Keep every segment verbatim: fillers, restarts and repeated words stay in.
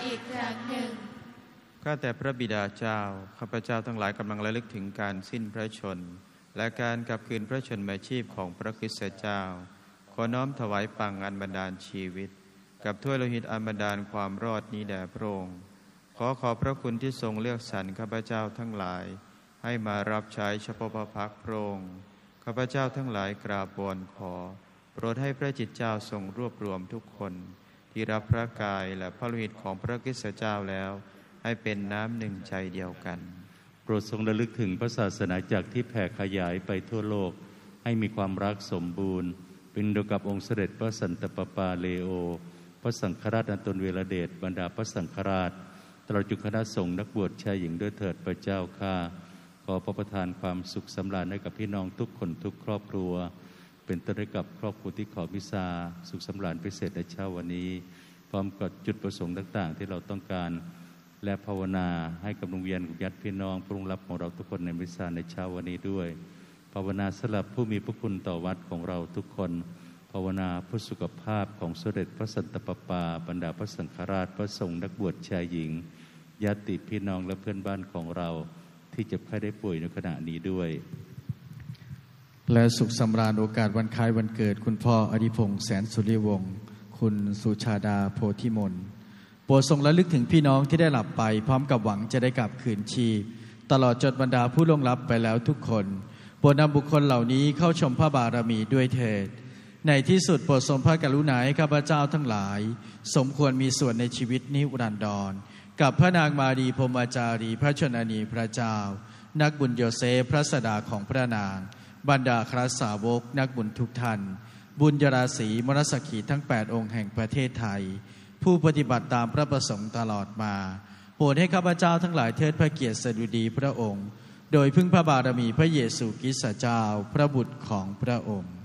อีกครั้งหนึ่งข้าแต่พระบิดาเจ้าข้าพเจ้าทั้งหลายกำลังระลึกถึงการสิ้นพระชนและการกลับคืนพระชนมาชีพของพระคริสต์เจ้าขอน้อมถวายปังอันบันดาลชีวิตกับถ้วยโลหิตอันบันดาลความรอดนี้แด่พระองค์ขอขอบพระคุณที่ทรงเลือกสรรข้าพเจ้าทั้งหลายให้มารับใช้เฉพาะพระพักตร์พระองค์ข้าพเจ้าทั้งหลายกราบวอนขอโปรดให้พระจิตเจ้าทรงรวบรวมทุกคนที่รับพระกายและพระโลหิตของพระคริสต์เจ้าแล้วให้เป็นน้ำหนึ่งใจเดียวกันโปรดทรงระลึกถึงพระศาสนาจักรที่แผ่ขยายไปทั่วโลกให้มีความรักสมบูรณ์เป็นเดียวกับองค์เสด็จพระสันตะปาปาเลโอพระสังฆราชอันตนเวลเดชบรรดาพระสังฆราชตลอดจนคณะสงฆ์นักบวชชายหญิงด้วยเถิดพระเจ้าข้าขอพระประทานความสุขสำราญให้กับพี่น้องทุกคนทุกครอบครัวเป็นต้นให้กับครอบครัวที่ขอมิซาสุขสำราญพิเศษในเช้าวันนี้พร้อมกับจุดประสงค์ต่างๆที่เราต้องการและภาวนาให้กับโรงเรียนญาติพี่น้องปรุงรับของเราทุกคนในมิซาในเช้าวันนี้ด้วยภาวนาสำหรับผู้มีพระคุณต่อวัดของเราทุกคนภาวนาเพื่อสุขภาพของสมเด็จพระสันตะปาปาบรรดาพระสังฆราชพระสงฆ์นักบวชชายหญิงญาติพี่น้องและเพื่อนบ้านของเราที่เจ็บไข้ได้ป่วยในขณะนี้ด้วยและสุขสำราญโอกาสวันคล้ายวันเกิดคุณพ่ออดิพงษ์แสนสุริวงศ์คุณสุชาดาโพธิมนโปรดทรงระลึกถึงพี่น้องที่ได้หลับไปพร้อมกับหวังจะได้กลับคืนชีพตลอดจนบรรดาผู้ล่วงลับไปแล้วทุกคนโปรดนำบุคคลเหล่านี้เข้าชมพระบารมีด้วยเถิดในที่สุดโปรดทรงพระกรุณาให้ข้าพเจ้าทั้งหลายสมควรมีส่วนในชีวิตนิรันดรกับพระนางมารีพรหมจารีพระชนนีพระเจ้านักบุญโยเซฟพระสดาของพระนางบรรดาคริสตสาวกนักบุญทุกท่านบุญยราศีมรสขีทั้งแปดองค์แห่งประเทศไทยผู้ปฏิบัติตามพระประสงค์ตลอดมาโปรดให้ข้าพเจ้าทั้งหลายเทิดพระเกียรติสดุดีพระองค์โดยพึ่งพระบารมีพระเยซูคริสต์เจ้าพระบุตรของพระองค์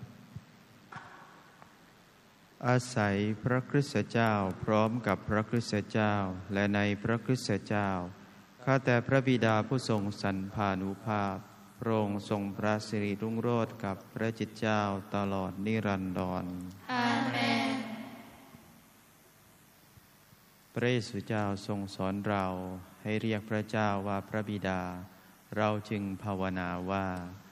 อาศัยพระคริสต์เจ้าพร้อมกับพระคริสต์เจ้าและในพระคริสต์เจ้าข้าแต่พระบิดาผู้ทรงสรรพานุภาพพระองค์ทรงพระสิริรุ่งโรจน์กับพระจิตเจ้าตลอดนิรันดรอาเมนพระเยซูเจ้าทรงสอนเราให้เรียกพระเจ้าว่าพระบิดาเราจึงภาวนาว่า